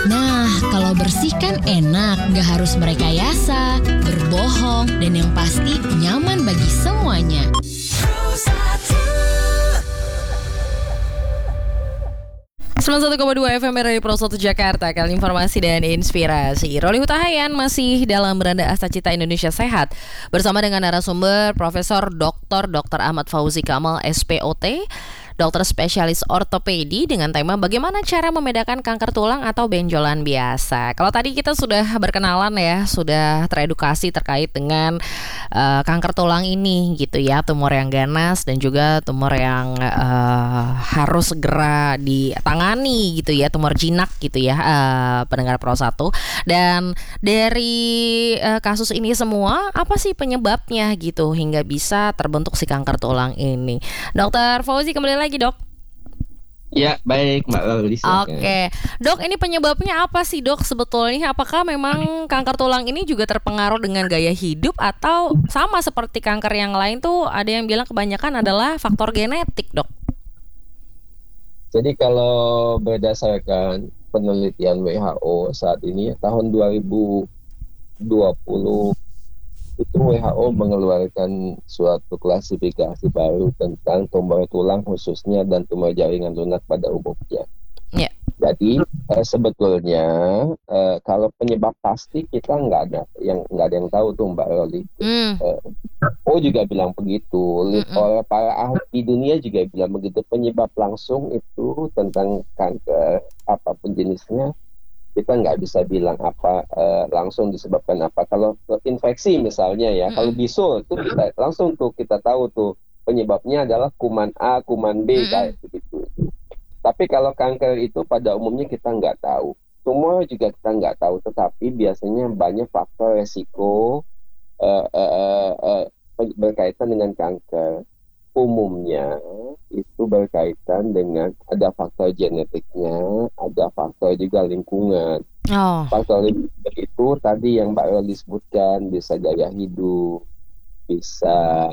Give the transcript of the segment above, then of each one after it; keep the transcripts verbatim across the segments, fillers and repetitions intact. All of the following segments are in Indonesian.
Nah, kalau bersih kan enak, gak harus merekayasa, berbohong, dan yang pasti nyaman bagi semuanya. sembilan puluh satu koma dua F M Radio Pro satu Jakarta, kali informasi dan inspirasi. Roli Hutahayan masih dalam Beranda Asta Cita Indonesia Sehat bersama dengan narasumber Profesor Doktor Doktor Ahmad Fauzi Kamal S P O T, dokter spesialis ortopedi, dengan tema bagaimana cara membedakan kanker tulang atau benjolan biasa. Kalau tadi kita sudah berkenalan ya, sudah teredukasi terkait dengan uh, kanker tulang ini gitu ya, tumor yang ganas dan juga tumor yang uh, harus segera ditangani gitu ya, tumor jinak gitu ya, uh, pendengar Pro satu. Dan dari uh, kasus ini semua, apa sih penyebabnya gitu hingga bisa terbentuk si kanker tulang ini? Dokter Fauzi, kembali lagi dok. Ya, baik Mbak Loli. Oke, dok, ini penyebabnya apa sih dok sebetulnya? Apakah memang kanker tulang ini juga terpengaruh dengan gaya hidup atau sama seperti kanker yang lain tuh ada yang bilang kebanyakan adalah faktor genetik dok? Jadi kalau berdasarkan penelitian W H O saat ini tahun dua ribu dua puluh itu W H O mengeluarkan suatu klasifikasi baru tentang tumor tulang khususnya dan tumor jaringan lunak pada umumnya. Yeah. Jadi eh, sebetulnya eh, kalau penyebab pasti kita nggak ada yang nggak ada yang tahu tuh Mbak Loli. Mm. Eh, O juga bilang begitu. Oleh para ahli di dunia juga bilang begitu. Penyebab langsung itu tentang kanker apapun jenisnya, kita nggak bisa bilang apa uh, langsung disebabkan apa. Kalau infeksi misalnya ya, mm-hmm. kalau bisul itu kita langsung tuh kita tahu tuh penyebabnya adalah kuman A, kuman B, mm-hmm. kayak begitu. Tapi kalau kanker itu pada umumnya kita nggak tahu. Tumor juga kita nggak tahu, tetapi biasanya banyak faktor resiko uh, uh, uh, berkaitan dengan kanker. Umumnya itu berkaitan dengan ada faktor genetiknya, ada faktor juga lingkungan. Oh. Faktor lingkungan itu tadi yang Mbak Roli sebutkan, bisa gaya hidup, bisa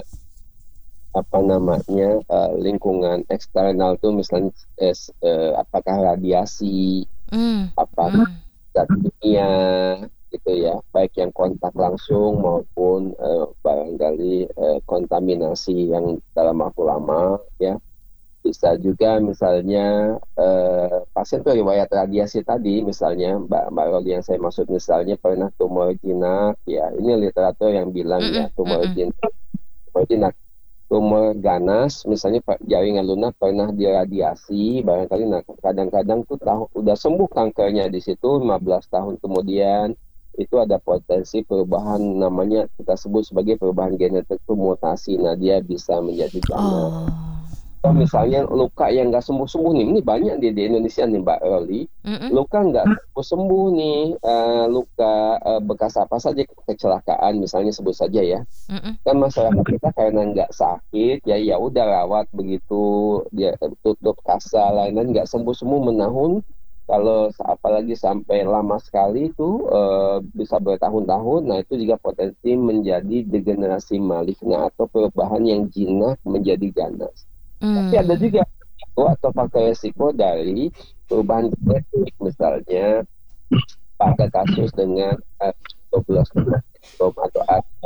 apa namanya uh, lingkungan eksternal tuh misalnya eh, eh, apakah radiasi, mm. apa zat mm. kimia gitu ya, baik yang kontak langsung maupun uh, barangkali uh, kontaminasi yang dalam waktu lama ya. Bisa juga misalnya uh, pasien itu riwayat radiasi tadi misalnya Mbak Mbak Roli, yang saya maksud misalnya pernah tumor jinak ya, ini literatur yang bilang mm-hmm. ya tumor jinak, tumor jinak, tumor ganas misalnya jaringan lunak pernah diradiasi barangkali, nah kadang-kadang tuh tahu udah sembuh kankernya di situ lima belas tahun kemudian itu ada potensi perubahan namanya kita sebut sebagai perubahan genetik itu mutasi. Nah dia bisa menjadi ganas. Oh. Atau misalnya luka yang nggak sembuh-sembuh nih, ini banyak di, di Indonesia nih Mbak Roli. Mm-hmm. Luka nggak sembuh-sembuh nih, uh, luka uh, bekas apa saja, kecelakaan misalnya sebut saja ya. Mm-hmm. Kan masyarakat kita karena nggak sakit ya ya udah rawat begitu, dia tutup kasa lain-lain nggak sembuh-sembuh menahun. Kalau apalagi sampai lama sekali itu uh, bisa bertahun-tahun, nah itu juga potensi menjadi degenerasi maligna atau perubahan yang jinak menjadi ganas. Mm. Tapi ada juga itu atau faktor resiko dari perubahan genetik, misalnya pada kasus dengan tuberkulosis atau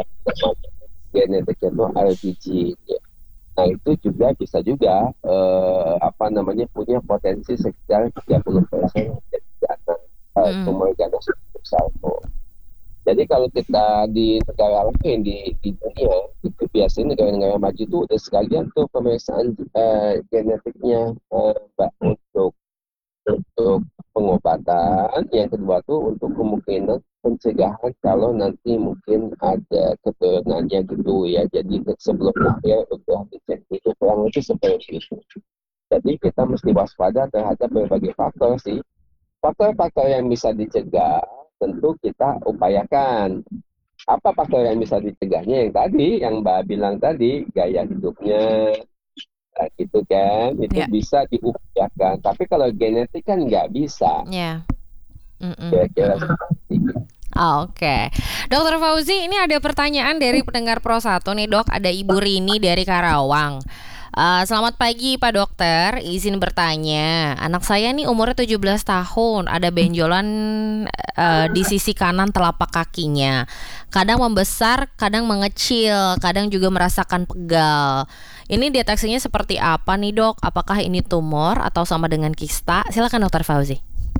genetiknya itu R P G. Ya. Nah itu juga bisa juga eh, apa namanya punya potensi sekitar tiga puluh persen jadi ganas, eh, tumor ganas salvo. Jadi kalau kita di negara lain di, di dunia itu biasanya negara-negara maju itu udah sekalian tuh pemeriksaan eh, genetiknya eh, untuk untuk pengobatan. Yang kedua tuh untuk kemungkinan pencegahan kalau nanti mungkin ada keturunannya gitu ya. Jadi sebelum lahir udah dicek itu kurang lebih seperti itu. Jadi kita mesti waspada terhadap berbagai faktor sih. Faktor-faktor yang bisa dicegah tentu kita upayakan. Apa faktor yang bisa dicegahnya? Yang tadi, yang Mbak bilang tadi, gaya hidupnya, nah, gitu kan, itu yeah. bisa diupayakan. Tapi kalau genetik kan nggak bisa. Yeah. Kira-kira seperti itu. Oh, Oke, okay. Dokter Fauzi, ini ada pertanyaan dari pendengar Pro satu nih dok. Ada Ibu Rini dari Karawang. Uh, selamat pagi Pak Dokter, izin bertanya. Anak saya nih umurnya tujuh belas tahun, ada benjolan uh, di sisi kanan telapak kakinya. Kadang membesar, kadang mengecil, kadang juga merasakan pegal. Ini deteksinya seperti apa nih dok? Apakah ini tumor atau sama dengan kista? Silakan Dokter Fauzi.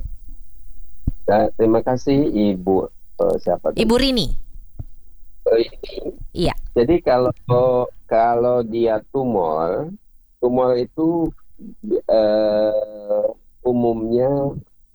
Nah, terima kasih Ibu uh, siapa? Ibu Rini. Rini. Iya. Jadi kalau kalau dia tumor, tumor itu uh, umumnya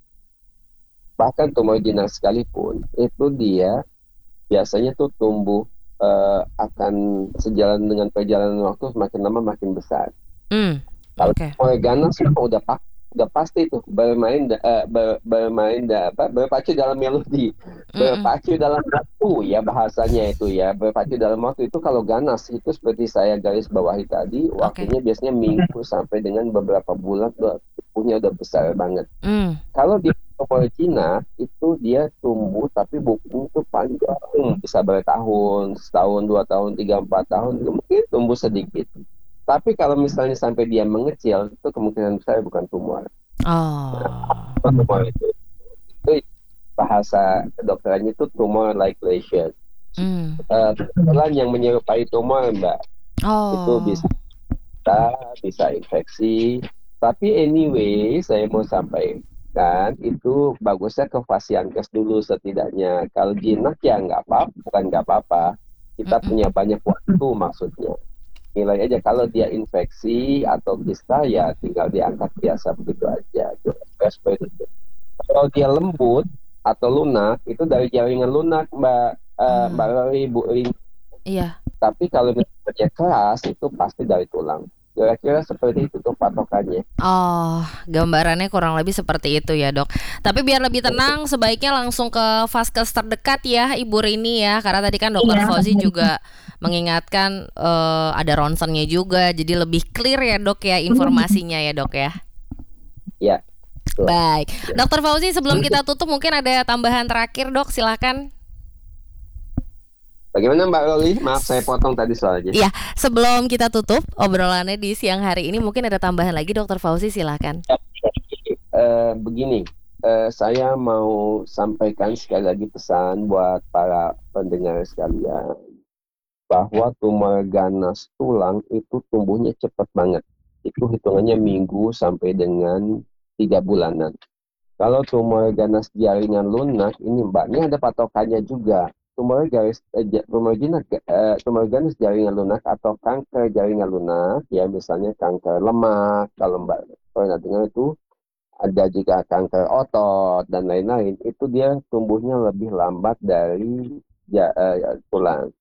bahkan tumor jinak sekalipun itu dia biasanya tuh tumbuh uh, akan sejalan dengan perjalanan waktu, semakin lama makin besar. Mm, kalau okay. tumor ganas itu udah pak udah pasti tuh bermain uh, ber, bermain da, apa berpacu dalam melodi, berpacu Mm-mm. dalam waktu ya bahasanya itu ya, berpacu dalam waktu itu kalau ganas itu seperti saya garis bawahi tadi, waktunya okay. biasanya minggu sampai dengan beberapa bulan tuh tubuhnya udah besar banget. Mm. Kalau di tumor jinak itu dia tumbuh tapi bukunya itu panjang, bisa bertahun, setahun, dua tahun, tiga, empat tahun, mungkin tumbuh sedikit. Tapi kalau misalnya sampai dia mengecil, itu kemungkinan besar bukan tumor. Oh. Nah, tumor itu, itu bahasa kedokterannya itu tumor like lesion. Mm. Uh, yang menyerupai tumor, Mbak. Oh. Itu bisa, bisa infeksi. Tapi anyway, saya mau sampaikan itu bagusnya ke Fasiankes dulu setidaknya. Kalau jinak ya nggak apa-apa, bukan nggak apa-apa. Kita Mm-mm. punya banyak waktu maksudnya. Nilai aja kalau dia infeksi atau kista ya tinggal diangkat biasa begitu aja. Kalau dia lembut atau lunak itu dari jaringan lunak Mbak uh, Mbak Lori, Bu Rini. Iya. Tapi kalau misalnya keras itu pasti dari tulang. Kira-kira seperti itu tuh patokannya. Oh, gambarannya kurang lebih seperti itu ya dok. Tapi biar lebih tenang, sebaiknya langsung ke vaskes terdekat ya Ibu Rini ya. Karena tadi kan dokter iya. Fauzi juga mengingatkan uh, ada ronsennya juga. Jadi lebih clear ya dok ya informasinya ya dok ya. Ya. Baik, dokter Fauzi sebelum kita tutup mungkin ada tambahan terakhir dok, silakan. Bagaimana Mbak Loli? Maaf saya potong tadi soalnya. Iya, sebelum kita tutup obrolannya di siang hari ini mungkin ada tambahan lagi dokter Fauzi, silakan. Uh, begini, uh, saya mau sampaikan sekali lagi pesan buat para pendengar sekalian bahwa tumor ganas tulang itu tumbuhnya cepat banget. Itu hitungannya minggu sampai dengan tiga bulanan. Kalau tumor ganas jaringan lunak ini Mbak, ini ada patokannya juga. Tumor garis eh, tumor jinak eh, tumor ganas jaringan lunak atau kanker jaringan lunak ya, misalnya kanker lemak, kalau Mbak pernah dengar itu ada juga kanker otot dan lain-lain, itu dia tumbuhnya lebih lambat dari ya, eh, tulang.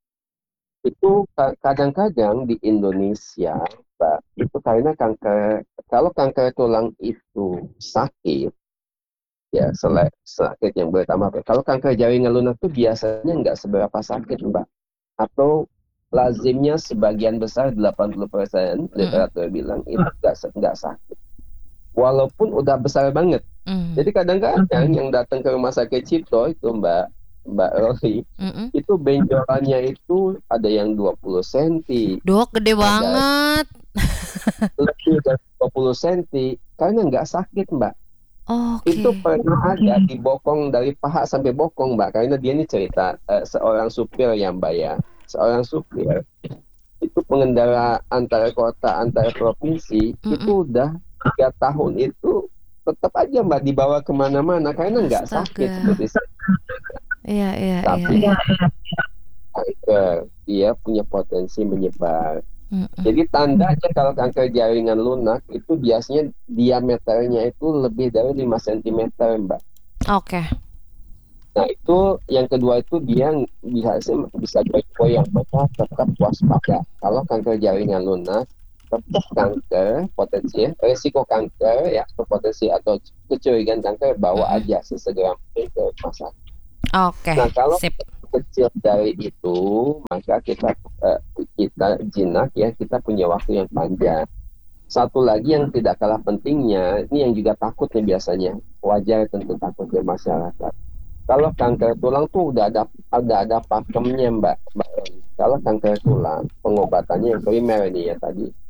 Itu kadang-kadang di Indonesia Mbak, itu karena kanker, kalau kanker tulang itu sakit ya, selain sakit yang bertambah. Kalau kanker jaringan lunak itu biasanya nggak seberapa sakit Mbak, atau lazimnya sebagian besar delapan puluh persen literatur bilang itu nggak nggak sakit walaupun udah besar banget. Mm. Jadi kadang-kadang mm. yang datang ke rumah sakit Cipto itu Mbak Mbak Rory, mm-mm. itu benjolannya itu ada yang dua puluh sentimeter. Dok, gede banget. Lebih dari dua puluh sentimeter karena nggak sakit Mbak. Okay. Itu pernah ada di bokong, dari paha sampai bokong Mbak, karena dia ini cerita uh, seorang supir yang Mbak ya, seorang supir itu pengendara antar kota, antar provinsi, Mm-mm. itu udah tiga tahun itu tetap aja Mbak dibawa kemana-mana karena nggak sakit seperti Iya iya tapi iya. Kanker dia punya potensi menyebar. Mm-mm. Jadi tandanya kalau kanker jaringan lunak itu biasanya diameternya itu lebih dari lima sentimeter Mbak. Oke. Okay. Nah itu yang kedua itu dia bisa bisa goyang, maka tetap waspada. Kalau kanker jaringan lunak tetap kanker potensi, resiko kanker ya, atau potensi atau kecurigaan kanker bawa mm-hmm. aja sesegera mungkin ke rumah sakit. Oke. Okay. Nah kalau Sip. kecil dari itu maka kita uh, kita jinak ya, kita punya waktu yang panjang. Satu lagi yang tidak kalah pentingnya, ini yang juga takutnya biasanya, wajar tentu takutnya masyarakat. Kalau kanker tulang tuh udah ada ada ada pakemnya Mbak. Mbak. Kalau kanker tulang pengobatannya yang primer ini ya tadi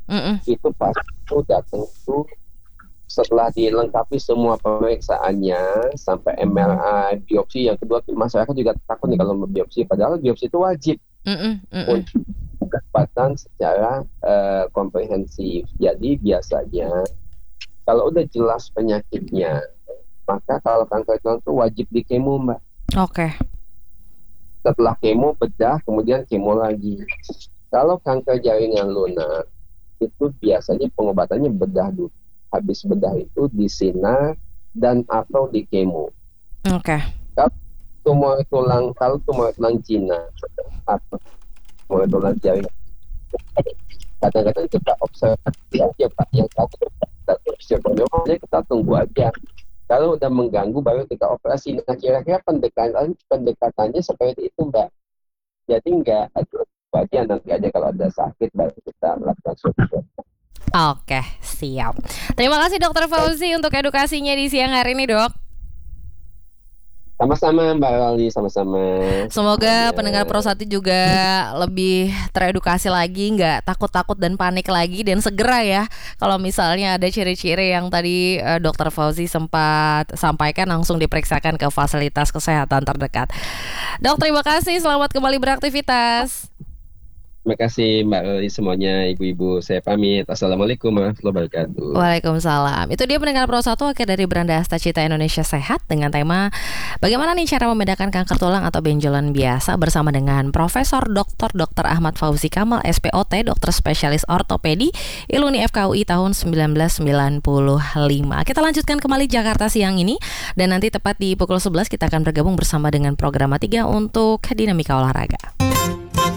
Mm-mm. Itu pas itu datang itu setelah dilengkapi semua pemeriksaannya sampai M R I, biopsi. Yang kedua masyarakat juga takut nih kalau biopsi, padahal biopsi itu wajib Mm-mm. Mm-mm. untuk pendapatan secara uh, komprehensif. Jadi biasanya kalau udah jelas penyakitnya, maka kalau kanker tulang itu wajib di kemo, Mbak. Oke. Okay. Setelah kemo bedah, kemudian kemo lagi. Kalau kanker jaringan lunak itu biasanya pengobatannya bedah dulu. Habis bedah itu di sinar dan atau di kemo. Oke. Okay. Kalau tumor tulang, kalau tumor tulang Cina atau tumor tulang jaringan, kadang-kadang kita observasi aja Pak, yang satu kita observasi, kita tunggu aja. Kalau udah mengganggu baru kita operasi. Nah kira-kira pendekatan pendekatannya seperti itu Mbak. Jadi enggak aduh bagian nanti aja kalau ada sakit baru kita lakukan solusi. Oke, siap. Terima kasih Dokter Fauzi untuk edukasinya di siang hari ini, Dok. Sama-sama Mbak Rali, sama-sama. Semoga pendengar Pro satu juga lebih teredukasi lagi, nggak takut-takut dan panik lagi, dan segera ya kalau misalnya ada ciri-ciri yang tadi uh, Dokter Fauzi sempat sampaikan, langsung diperiksakan ke fasilitas kesehatan terdekat. Dok, terima kasih, selamat kembali beraktivitas. Terima kasih Mbak Rali semuanya, ibu-ibu, saya pamit. Assalamualaikum warahmatullahi wabarakatuh. Waalaikumsalam. Itu dia pendengar Pro satu akhir dari Beranda Astacita Indonesia Sehat dengan tema bagaimana nih cara membedakan kanker tulang atau benjolan biasa bersama dengan Profesor Doktor Dokter Ahmad Fauzi Kamal S P O T, dokter spesialis ortopedi, Iluni F K U I tahun sembilan belas sembilan puluh lima. Kita lanjutkan kembali Jakarta siang ini, dan nanti tepat di pukul sebelas kita akan bergabung bersama dengan program tiga untuk Dinamika Olahraga.